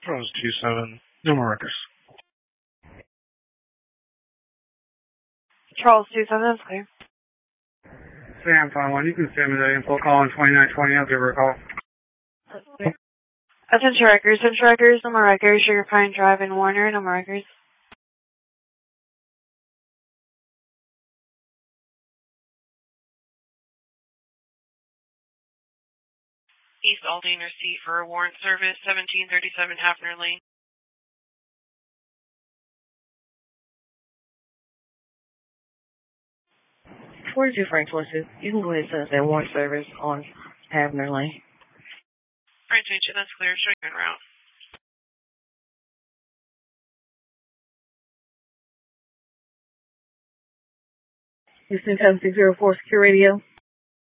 Charles 27, no more records. Charles 27, that's clear. Sam 51, you can send me the info call on 2920, I'll give her a call. That's clear. Attention records, no more records. Sugar Pine Drive in Warner, no more records. East Aldine receipt for a warrant service, 1737 Hafner Lane. 42 Frank 22. You can go ahead and send us that warrant service on Hafner Lane. Frank 22, that's clear. Showing you en route. Houston 7604 Secure Radio.